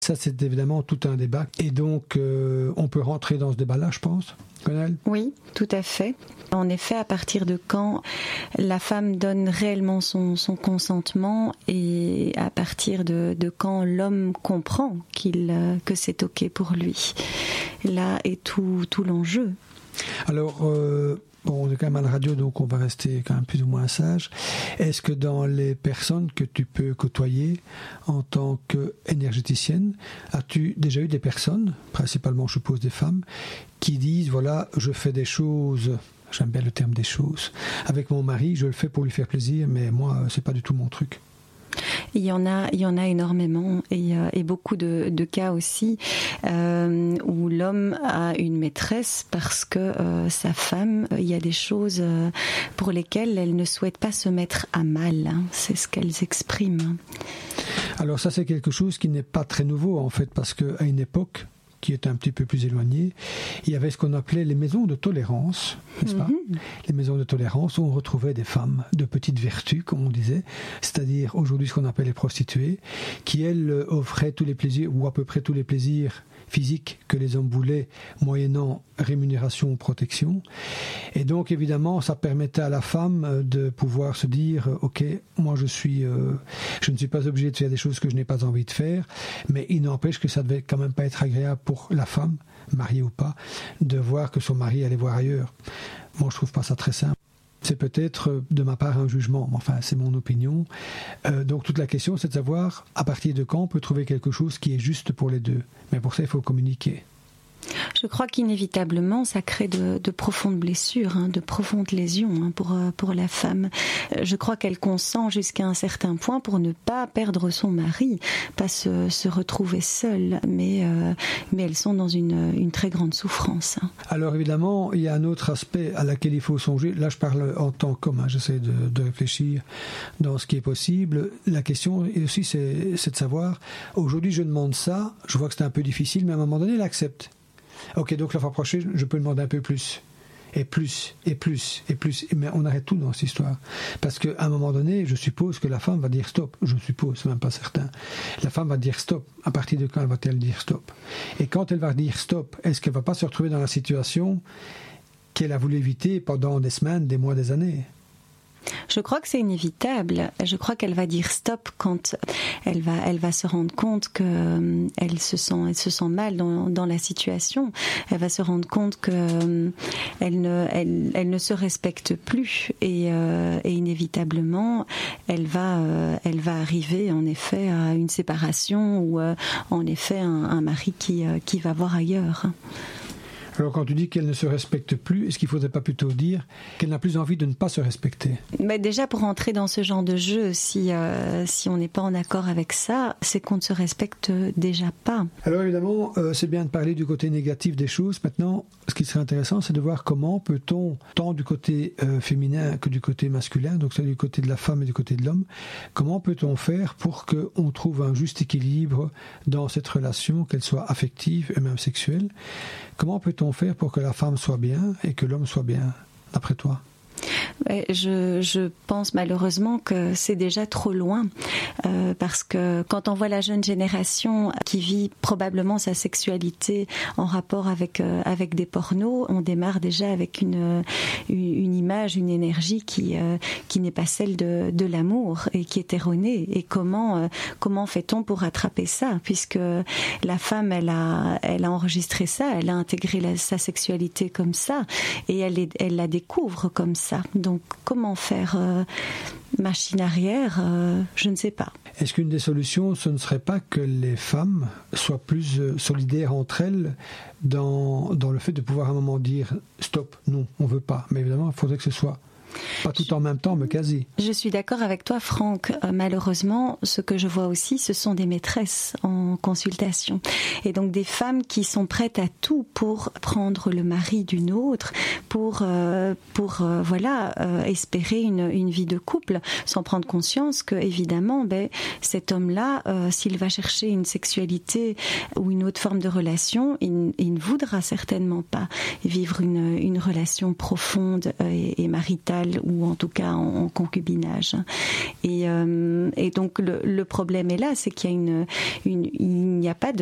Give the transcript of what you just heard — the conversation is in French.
Ça, c'est évidemment tout un débat. Et donc, on peut rentrer dans ce débat-là, je pense. Connelle ? Oui, tout à fait. En effet, à partir de quand la femme donne réellement son consentement et à partir de quand l'homme comprend que c'est OK pour lui. Là est tout l'enjeu. Alors... Bon, on est quand même à la radio, donc on va rester quand même plus ou moins sage. Est-ce que dans les personnes que tu peux côtoyer en tant qu'énergéticienne, as-tu déjà eu des personnes, principalement je suppose des femmes, qui disent, voilà, je fais des choses, j'aime bien le terme des choses, avec mon mari, je le fais pour lui faire plaisir, mais moi, c'est pas du tout mon truc. Il y en a énormément et beaucoup de cas aussi où l'homme a une maîtresse parce que sa femme, il y a des choses pour lesquelles elle ne souhaite pas se mettre à mal. C'est ce qu'elles expriment. Alors ça, c'est quelque chose qui n'est pas très nouveau en fait, parce qu'à une époque qui est un petit peu plus éloignée, il y avait ce qu'on appelait les maisons de tolérance, n'est-ce pas ? Les maisons de tolérance où on retrouvait des femmes de petite vertu, comme on disait, c'est-à-dire aujourd'hui ce qu'on appelle les prostituées, qui elles offraient tous les plaisirs, ou à peu près tous les plaisirs physiques que les hommes voulaient, moyennant rémunération ou protection. Et donc évidemment, ça permettait à la femme de pouvoir se dire, ok, moi je ne suis pas obligé de faire des choses que je n'ai pas envie de faire, mais il n'empêche que ça devait quand même pas être agréable pour la femme, mariée ou pas, de voir que son mari allait voir ailleurs. Moi je trouve pas ça très simple. C'est peut-être de ma part un jugement, mais enfin c'est mon opinion. Donc toute la question c'est de savoir à partir de quand on peut trouver quelque chose qui est juste pour les deux. Mais pour ça il faut communiquer. Je crois qu'inévitablement, ça crée de profondes blessures, de profondes lésions pour la femme. Je crois qu'elle consent jusqu'à un certain point pour ne pas perdre son mari, pas se retrouver seule, mais elles sont dans une très grande souffrance. Alors évidemment, il y a un autre aspect à laquel il faut songer. Là, je parle en tant qu'homme, j'essaie de réfléchir dans ce qui est possible. La question aussi, c'est de savoir, aujourd'hui je demande ça, je vois que c'est un peu difficile, mais à un moment donné, il accepte. Ok, donc la fois prochaine, je peux demander un peu plus. Et plus, et plus, et plus. Mais on arrête tout dans cette histoire. Parce qu'à un moment donné, je suppose que la femme va dire stop. Je suppose, c'est même pas certain. La femme va dire stop. À partir de quand va-t-elle dire stop ? Et quand elle va dire stop, est-ce qu'elle va pas se retrouver dans la situation qu'elle a voulu éviter pendant des semaines, des mois, des années ? Je crois que c'est inévitable. Je crois qu'elle va dire stop quand elle va se rendre compte que elle se sent mal dans la situation. Elle va se rendre compte que elle ne se respecte plus et inévitablement elle va arriver en effet à une séparation ou en effet un mari qui va voir ailleurs. Alors quand tu dis qu'elle ne se respecte plus, est-ce qu'il ne faudrait pas plutôt dire qu'elle n'a plus envie de ne pas se respecter ? Mais déjà pour entrer dans ce genre de jeu, si on n'est pas en accord avec ça, c'est qu'on ne se respecte déjà pas. Alors évidemment, c'est bien de parler du côté négatif des choses. Maintenant, ce qui serait intéressant, c'est de voir comment peut-on, tant du côté féminin que du côté masculin, donc c'est du côté de la femme et du côté de l'homme, comment peut-on faire pour qu'on trouve un juste équilibre dans cette relation, qu'elle soit affective et même sexuelle ? Comment peut-on faire pour que la femme soit bien et que l'homme soit bien, d'après toi ? Je pense malheureusement que c'est déjà trop loin parce que quand on voit la jeune génération qui vit probablement sa sexualité en rapport avec des pornos, on démarre déjà avec une image, une énergie qui n'est pas celle de l'amour et qui est erronée. Et comment fait-on pour rattraper ça, puisque la femme elle a enregistré ça, elle a intégré sa sexualité comme ça et elle la découvre comme ça. Donc comment faire machine arrière, je ne sais pas. Est-ce qu'une des solutions, ce ne serait pas que les femmes soient plus solidaires entre elles dans le fait de pouvoir à un moment dire stop, non, on ne veut pas. Mais évidemment, il faudrait que ce soit pas tout en même temps, mais quasi. Je suis d'accord avec toi, Franck. Malheureusement, ce que je vois aussi, ce sont des maîtresses en consultation. Et donc des femmes qui sont prêtes à tout pour prendre le mari d'une autre, pour espérer une vie de couple, sans prendre conscience que, évidemment, cet homme-là, s'il va chercher une sexualité ou une autre forme de relation, il ne voudra certainement pas vivre une relation profonde et maritale conjugal ou en tout cas en concubinage. Et donc le problème est là, c'est qu'il y a il n'y a pas